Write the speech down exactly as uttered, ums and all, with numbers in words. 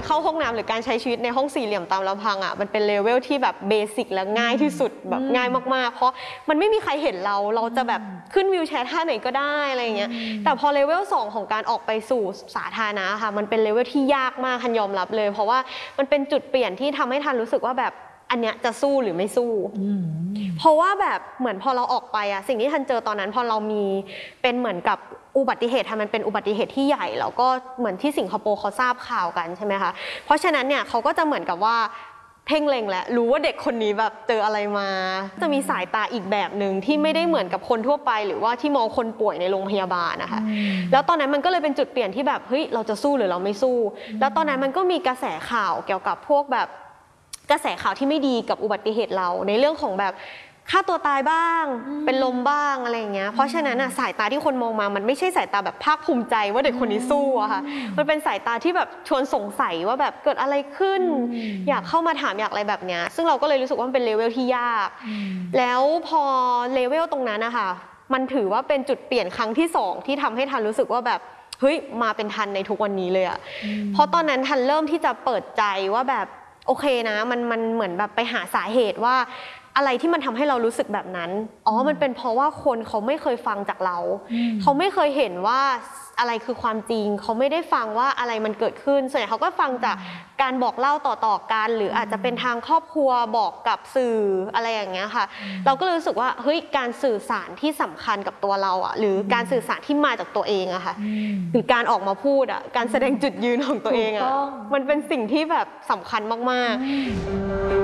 เข้าห้องน้ำหรือการใช้ชีวิตในห้องสี่เหลี่ยมตามลำพังอ่ะมันเป็นเลเวลที่แบบเบสิกและง่ายที่สุดแบบง่ายมากๆเพราะมันไม่มีใครเห็นเราเราจะแบบขึ้นวีลแชร์ท่าไหนก็ได้อะไรอย่างเงี้ยแต่พอเลเวลสองของการออกไปสู่สาธารณะค่ะมันเป็นเลเวลที่ยากมากทันยอมรับเลยเพราะว่ามันเป็นจุดเปลี่ยนที่ทำให้ทันรู้สึกว่าแบบอันเนี้ยจะสู้หรือไม่สู้เพราะว่าแบบเหมือนพอเราออกไปอะสิ่งที่ทันเจอตอนนั้นพอเรามีเป็นเหมือนกับอุบัติเหตุทำมันเป็นอุบัติเหตุที่ใหญ่แล้วก็เหมือนที่สิงคโปร์เขาทราบข่าวกันใช่ไหมคะเพราะฉะนั้นเนี่ยเขาก็จะเหมือนกับว่าเพ่งเล็งแหละรู้ว่าเด็กคนนี้แบบเจออะไรมาจะมีสายตาอีกแบบหนึ่งที่ไม่ได้เหมือนกับคนทั่วไปหรือว่าที่มองคนป่วยในโรงพยาบาลนะคะแล้วตอนนั้นมันก็เลยเป็นจุดเปลี่ยนที่แบบเฮ้ยเราจะสู้หรือเราไม่สู้แล้วตอนนั้นมันก็มีกระแสข่าวเกี่ยวกับพวกแบบกระแสข่าวที่ไม่ดีกับอุบัติเหตุเราในเรื่องของแบบฆ่าตัวตายบ้างเป็นลมบ้างอะไรอย่างเงี้ยเพราะฉะนั้นอ่ะสายตาที่คนมองมามันไม่ใช่สายตาแบบภาคภูมิใจว่าเด็กคนนี้สู้อะค่ะมันเป็นสายตาที่แบบชวนสงสัยว่าแบบเกิดอะไรขึ้นอยากเข้ามาถามอยากอะไรแบบเนี้ยซึ่งเราก็เลยรู้สึกว่ามันเป็นเลเวลที่ยากแล้วพอเลเวลตรงนั้นนะคะมันถือว่าเป็นจุดเปลี่ยนครั้งที่สองที่ทำให้ทันรู้สึกว่าแบบเฮ้ยมาเป็นทันในทุกวันนี้เลยอะเพราะตอนนั้นทันเริ่มที่จะเปิดใจว่าแบบโอเคนะมันมันเหมือนแบบไปหาสาเหตุว่าอะไรที่มันทำให้เรารู้สึกแบบนั้นอ๋อมันเป็นเพราะว่าคนเขาไม่เคยฟังจากเราเขาไม่เคยเห็นว่าอะไรคือความจริงเขาไม่ได้ฟังว่าอะไรมันเกิดขึ้นส่วนใหญ่เขาก็ฟังจากการบอกเล่าต่อๆกันหรืออาจจะเป็นทางครอบครัวบอกกับสื่ออะไรอย่างเงี้ยค่ะเราก็เลยรู้สึกว่าเฮ้ยการสื่อสารที่สำคัญกับตัวเราอ่ะหรือการสื่อสารที่มาจากตัวเองอะค่ะหรือการออกมาพูดอะการแสดงจุดยืนของตัวเองอะมันเป็นสิ่งที่แบบสำคัญมากๆ